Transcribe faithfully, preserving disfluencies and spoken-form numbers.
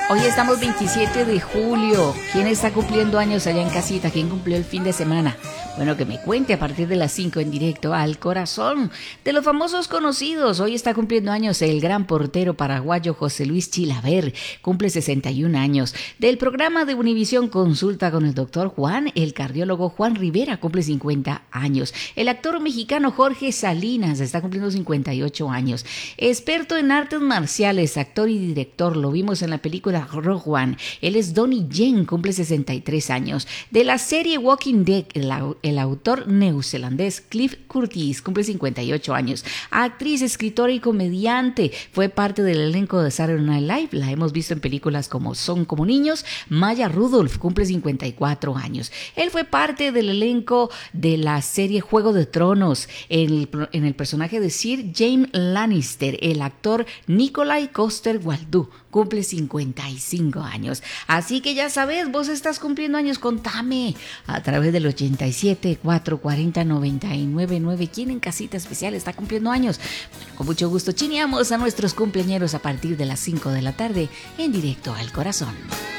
Hoy estamos veintisiete de julio. ¿Quién está cumpliendo años allá en casita? ¿Quién cumplió el fin de semana? Bueno, que me cuente a partir de las cinco en directo al corazón. De los famosos conocidos, hoy está cumpliendo años el gran portero paraguayo José Luis Chilaver, cumple sesenta y un años. Del programa de Univisión Consulta con el doctor Juan, el cardiólogo Juan Rivera cumple cincuenta años. El actor mexicano Jorge Salinas está cumpliendo cincuenta y ocho años. Experto en artes marciales, actor y director, lo vimos en la película Rogue One. Él es Donnie Yen, cumple sesenta y tres años. De la serie Walking Dead, el, el autor neozelandés Cliff Curtis cumple cincuenta y ocho años. Actriz, escritora y comediante. Fue parte del elenco de Saturday Night Live. La hemos visto en películas como Son como niños. Maya Rudolph cumple cincuenta y cuatro años. Él fue parte del elenco de la serie Juego de Tronos. En el, en el personaje de Sir Jaime Lannister, el actor Nikolai Coster-Waldau cumple cincuenta y cinco años. Así que ya sabes, vos estás cumpliendo años, contame a través del ochenta y siete, cuatrocientos cuarenta, noventa y nueve nueve. ¿Quién en casita especial está cumpliendo años? Bueno, con mucho gusto chineamos a nuestros cumpleañeros a partir de las cinco de la tarde en directo al corazón.